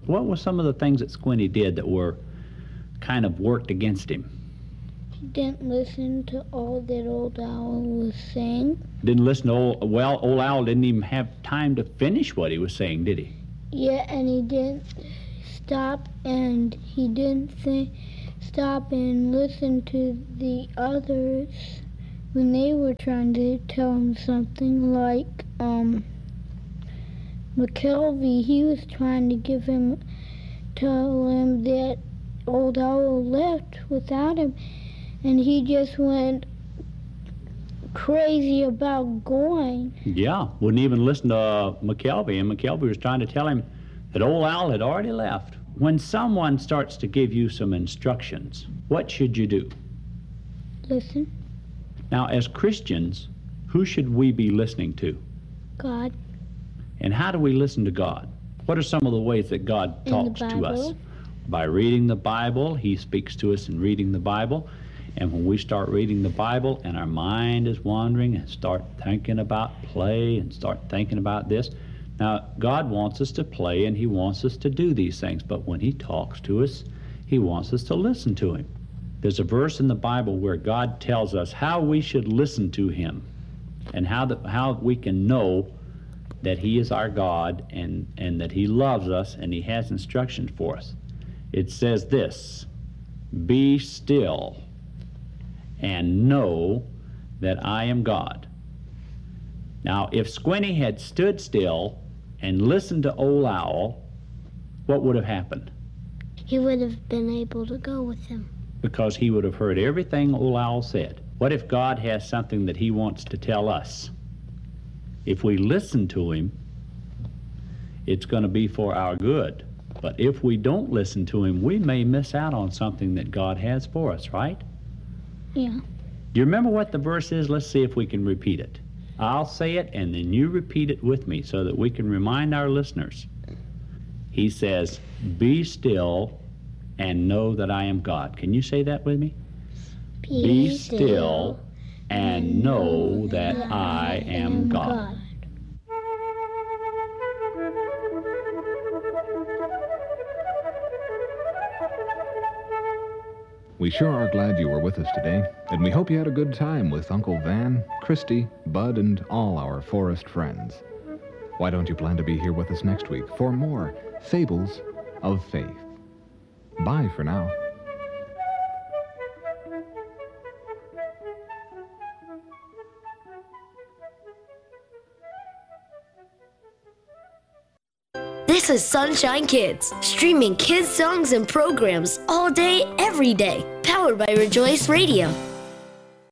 What were some of the things that Squinty did that were kind of worked against him? He didn't listen to all that Old Owl was saying. Didn't listen to Old Owl didn't even have time to finish what he was saying, did he? Yeah, and he didn't stop, and he didn't stop and listen to the others when they were trying to tell him something, like McKelvey. He was trying to tell him that Old Owl left without him, and he just went crazy about going. Yeah, wouldn't even listen to McKelvey, and McKelvey was trying to tell him that Old Owl had already left. When someone starts to give you some instructions, what should you do? Listen. Now, as Christians, who should we be listening to? God. And how do we listen to God? What are some of the ways that God talks to us? By reading the Bible. He speaks to us in reading the Bible. And when we start reading the Bible and our mind is wandering and start thinking about play and start thinking about this, now God wants us to play and he wants us to do these things, but when he talks to us, he wants us to listen to him. There's a verse in the Bible where God tells us how we should listen to him and how we can know that he is our God and that he loves us and he has instructions for us. It says this, "Be still and know that I am God." Now, if Squinty had stood still and listened to Old Owl, what would have happened? He would have been able to go with him. Because he would have heard everything Old Owl said. What if God has something that he wants to tell us? If we listen to him, it's going to be for our good. But if we don't listen to him, we may miss out on something that God has for us, right? Yeah. Do you remember what the verse is? Let's see if we can repeat it. I'll say it, and then you repeat it with me so that we can remind our listeners. He says, "Be still and know that I am God." Can you say that with me? Be still and know that I am God. We sure are glad you were with us today, and we hope you had a good time with Uncle Van, Christy, Bud, and all our forest friends. Why don't you plan to be here with us next week for more Fables of Faith? Bye for now. This is Sunshine Kids, streaming kids songs and programs all day, every day, powered by Rejoice Radio.